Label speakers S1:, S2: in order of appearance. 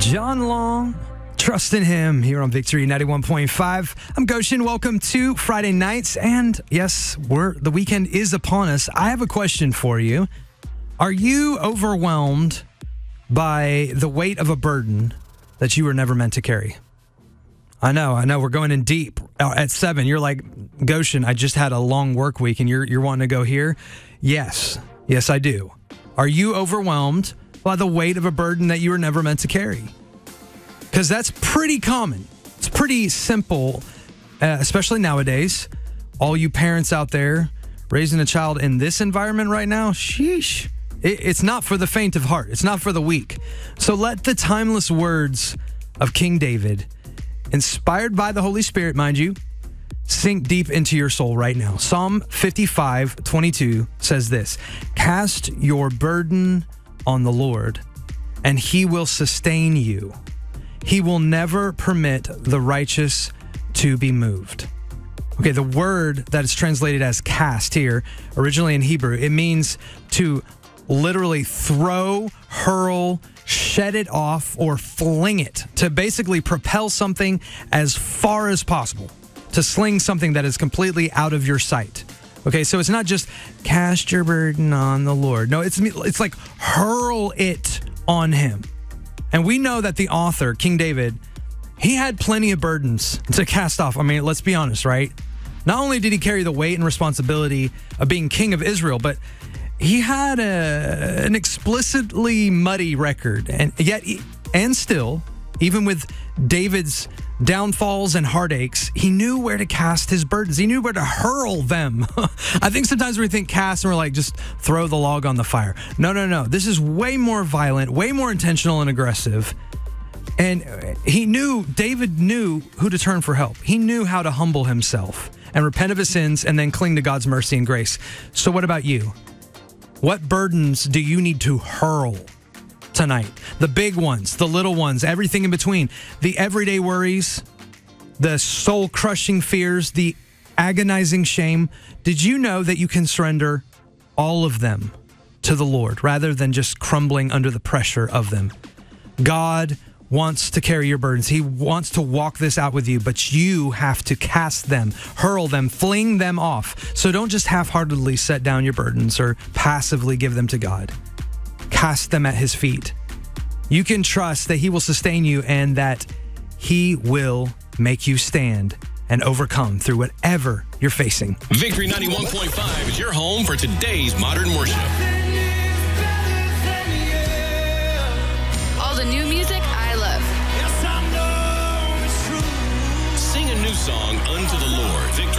S1: John Long, trust in him here on Victory 91.5. I'm Goshen. Welcome to Friday nights. And yes, the weekend is upon us. I have a question for you. Are you overwhelmed by the weight of a burden that you were never meant to carry? I know. We're going in deep. At 7, you're like, Goshen, I just had a long work week and you're wanting to go here? Yes, I do. Are you overwhelmed by the weight of a burden that you were never meant to carry? Because that's pretty common. It's pretty simple, especially nowadays. All you parents out there raising a child in this environment right now, sheesh. It's not for the faint of heart. It's not for the weak. So let the timeless words of King David, inspired by the Holy Spirit, mind you, sink deep into your soul right now. Psalm 55:22 says this: "Cast your burden on the Lord, and he will sustain you. He will never permit the righteous to be moved." Okay, the word that is translated as cast here, originally in Hebrew, it means to literally throw, hurl, shed it off, or fling it, to basically propel something as far as possible, to sling something that is completely out of your sight. Okay, so it's not just cast your burden on the Lord. No, it's like hurl it on him. And we know that the author, King David, he had plenty of burdens to cast off. I mean, let's be honest, right? Not only did he carry the weight and responsibility of being king of Israel, but he had an explicitly muddy record. And yet, and still, even with David's downfalls and heartaches, he knew where to cast his burdens. He knew where to hurl them. I think sometimes we think cast and we're like, just throw the log on the fire. No. This is way more violent, way more intentional and aggressive. And David knew who to turn for help. He knew how to humble himself and repent of his sins and then cling to God's mercy and grace. So what about you? What burdens do you need to hurl tonight? The big ones, the little ones, everything in between, the everyday worries, the soul-crushing fears, the agonizing shame. Did you know that you can surrender all of them to the Lord rather than just crumbling under the pressure of them? God wants to carry your burdens. He wants to walk this out with you, but you have to cast them, hurl them, fling them off. So don't just half-heartedly set down your burdens or passively give them to God. Cast them at his feet. You can trust that he will sustain you and that he will make you stand and overcome through whatever you're facing.
S2: Victory 91.5 is your home for today's modern worship.
S3: All the new music I love.
S2: Sing a new song unto the Lord. Victory